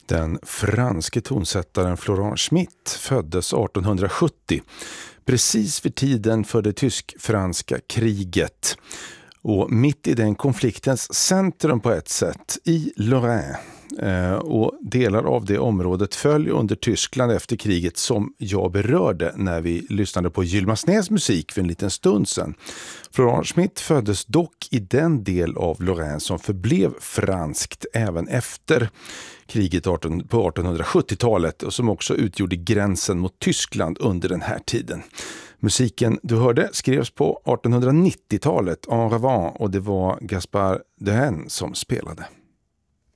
Den franske tonsättaren Florent Schmitt föddes 1870, precis vid tiden för det tysk-franska kriget. Och mitt i den konfliktens centrum på ett sätt, i Lorraine. Och delar av det området föll under Tyskland efter kriget, som jag berörde när vi lyssnade på Gylmasnäs musik för en liten stund sedan. Florent Schmitt föddes dock i den del av Lorraine som förblev franskt även efter kriget på 1870-talet och som också utgjorde gränsen mot Tyskland under den här tiden. Musiken du hörde skrevs på 1890-talet en revanche, och det var Gaspard Dehaene som spelade.